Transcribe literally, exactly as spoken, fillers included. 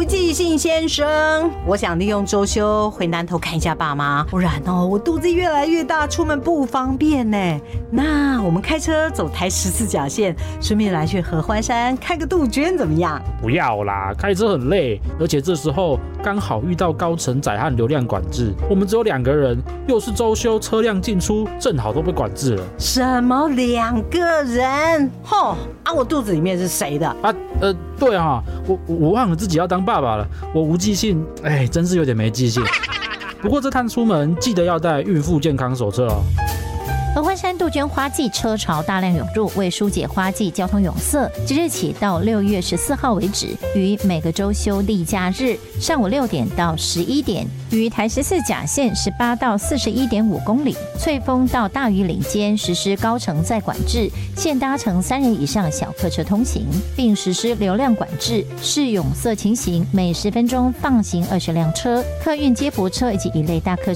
寄信先生，我想利用周休回南投看一下爸妈，不然哦，我肚子越来越大，出门不方便呢。那我们开车走台十四甲线，顺便来去合欢山看个杜鹃，怎么样？ 不要啦，开车很累，而且这时候刚好遇到高承载和流量管制，我们只有两个人，又是周休，车辆进出正好都被管制了。 什么两个人？吼啊！我肚子里面是谁的？ 啊，呃，对啊，我我忘了自己要当爸爸了，我无记性，哎，真是有点没记性。不过这趟出门记得要带孕妇健康手册哦。 合欢山杜鹃花季车潮大量涌入，为疏解花季交通拥塞，即日起到六月十四号为止，于每个周休例假日上午六点到十一点，于台十四甲线十八到四十一点五公里，翠峰到大屿岭间实施高承载管制，限搭乘三人以上小客车通行，并实施流量管制，视拥塞情形，每十分钟放行二十辆车，客运接驳车以及一类大客